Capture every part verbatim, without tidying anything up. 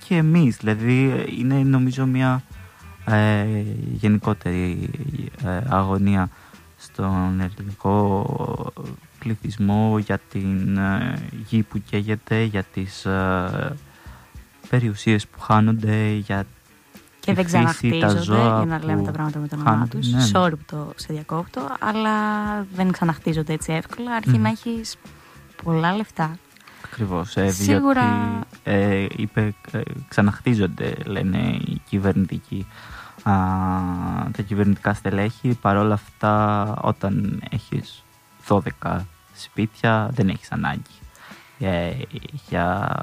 και εμείς. Δηλαδή είναι νομίζω μια ε, γενικότερη ε, αγωνία στον ελληνικό πληθυσμό για την ε, γη που καίγεται, για τις ε, περιουσίες που χάνονται, για και δεν ξαναχτίζονται, για να λέμε τα πράγματα με το όνομά τους. Ναι. Sorry που το σε διακόπτω, αλλά δεν ξαναχτίζονται έτσι εύκολα. Αρκεί mm. να έχεις πολλά λεφτά. Ακριβώς. Ε, Σίγουρα. Διότι, ε, είπε, ε, ξαναχτίζονται, λένε οι κυβερνητικοί, α, τα κυβερνητικά στελέχη. Παρόλα αυτά, όταν έχεις δώδεκα σπίτια, δεν έχεις ανάγκη ε, για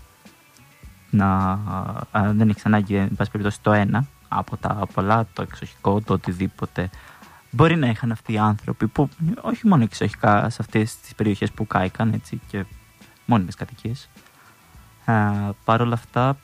να α, δεν έχεις ανάγκη, εν πάση περιπτώσει, το ένα από τα πολλά, το εξοχικό, το οτιδήποτε. Μπορεί να είχαν αυτοί οι άνθρωποι που όχι μόνο εξοχικά σε αυτές τις περιοχές που κάηκαν, έτσι, και μόνιμες κατοικίες. Παρ' όλα αυτά,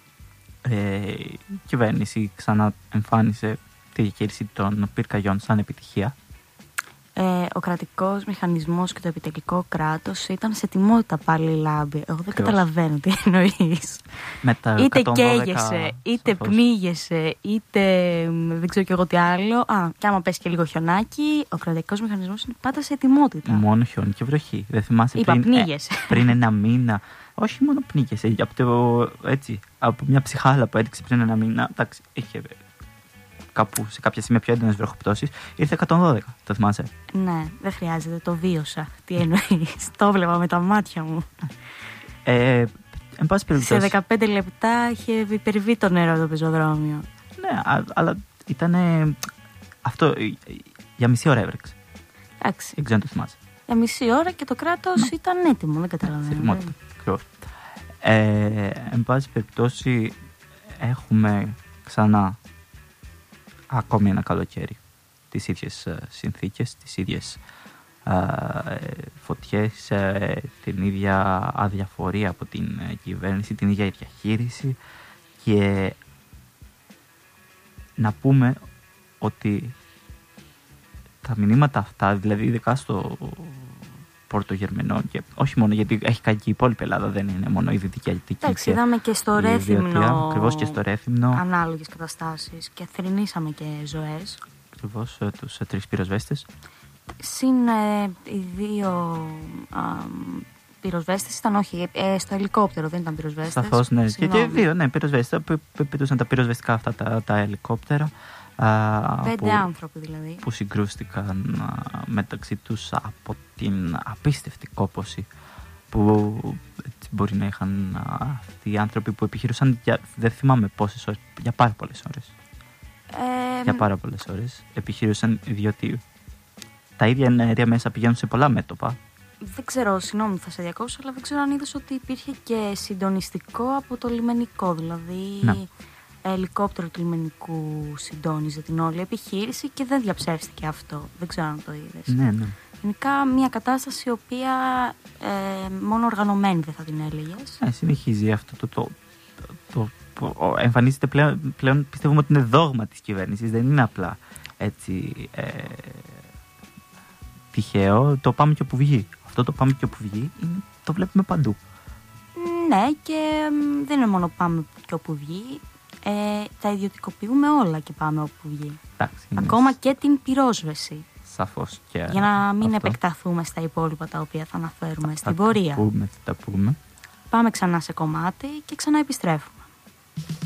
ε, η κυβέρνηση ξανά εμφάνισε τη διαχείριση των πυρκαγιών σαν επιτυχία. Ε, ο κρατικός μηχανισμός και το επιτελικό κράτος ήταν σε τιμότητα πάλι λάμπη. Εγώ δεν Κρυώς. καταλαβαίνω τι εννοείς. Είτε καίγεσαι, είτε σαφώς. πνίγεσαι, είτε δεν ξέρω κι εγώ τι άλλο. Α, και άμα πέσει και λίγο χιονάκι, ο κρατικός μηχανισμός είναι πάντα σε ετοιμότητα. Μόνο χιόνι και βροχή. Δεν θυμάσαι Είπα, πριν, ε, πριν ένα μήνα. Όχι μόνο πνίγεσαι, από, το, έτσι, από μια ψυχάλα που έδειξε πριν ένα μήνα. Εντάξει, είχε κάπου σε κάποια σημεία πιο έντονες βροχοπτώσεις, ήρθε εκατόν δώδεκα, το θυμάσαι? Ναι, δεν χρειάζεται, το βίωσα. Τι εννοείς, το έβλεπα με τα μάτια μου. Ε, εν πάση περιπτώσει. Σε δεκαπέντε λεπτά είχε υπερβεί το νερό το πεζοδρόμιο. Ναι, α, αλλά ήταν αυτό, για μισή ώρα έβρεξε. Εντάξει. Δεν ξέρω αν το θυμάσαι. Για μισή ώρα και το κράτος ναι. ήταν έτοιμο, δεν καταλαβαίνω. Ετοιμότητα, ακριβώς. Ε, εν πάση περιπτώσει, έχουμε ξανά ακόμη ένα καλοκαίρι, τις ίδιες συνθήκες, τις ίδιες ε, φωτιές, ε, την ίδια αδιαφορία από την κυβέρνηση, την ίδια διαχείριση, και να πούμε ότι τα μηνύματα αυτά, δηλαδή ειδικά στο Πορτογερμενό, και όχι μόνο γιατί έχει κάνει και η υπόλοιπη Ελλάδα, δεν είναι μόνο η Δυτική Αττική. Εντάξει, είδαμε και στο Ρέθυμνο, ακριβώς, και στο Ρέθυμνο ανάλογες καταστάσεις και θρηνήσαμε και ζωές. Ακριβώς, τους τρεις πυροσβέστες. Συν ε, οι δύο α, πυροσβέστες ήταν, όχι, ε, στο ελικόπτερο δεν ήταν πυροσβέστες. Σαφώς, ναι. Και, και δύο, ναι, πυροσβέστες που πετούσαν τα πυροσβεστικά αυτά τα, τα ελικόπτερα. Α, Πέντε που, άνθρωποι δηλαδή. Που συγκρούστηκαν α, μεταξύ τους από την απίστευτη κόπωση που έτσι, μπορεί να είχαν α, αυτοί οι άνθρωποι που επιχειρούσαν για, δεν θυμάμαι πόσες ώρες, για πάρα πολλές ώρες. Ε, για πάρα πολλές ώρες επιχειρούσαν, διότι τα ίδια αέρια μέσα πηγαίνουν σε πολλά μέτωπα. Δεν ξέρω, συγγνώμη θα σε διακόψω, αλλά δεν ξέρω αν είδες ότι υπήρχε και συντονιστικό από το λιμενικό, δηλαδή ναι. ελικόπτερο του λιμενικού συντόνιζε την όλη επιχείρηση και δεν διαψεύστηκε αυτό. Δεν ξέρω αν το είδες. Ναι, ναι. Γενικά μια κατάσταση η οποία ε, μόνο οργανωμένη δεν θα την έλεγες. Ναι, συνεχίζει αυτό το, το, το, το, το εμφανίζεται πλέον, πλέον πιστεύουμε ότι είναι δόγμα της κυβέρνησης, δεν είναι απλά έτσι ε, τυχαίο, το πάμε και όπου βγει. Αυτό το πάμε και όπου βγει το βλέπουμε παντού. Ναι, και δεν είναι μόνο πάμε και όπου βγει, ε, τα ιδιωτικοποιούμε όλα και πάμε όπου βγει. Εντάξει, ακόμα και την πυρόσβεση. Σαφώς και για να μην αυτό. επεκταθούμε στα υπόλοιπα τα οποία θα αναφέρουμε θα, στην θα πορεία. Πούμε, θα τα πούμε. Πάμε ξανά σε κομμάτι και ξανά επιστρέφουμε.